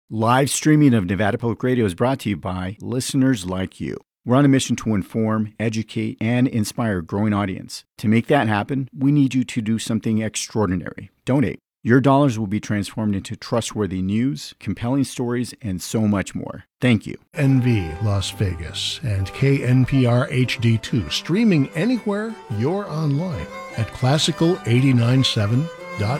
Live streaming of Nevada Public Radio is brought to you by listeners like you. We're on a mission to inform, educate, and inspire a growing audience. To make that happen, we need you to do something extraordinary. Donate. Your dollars will be transformed into trustworthy news, compelling stories, and so much more. Thank you. NV Las Vegas and KNPR HD2 streaming anywhere you're online at classical897.org.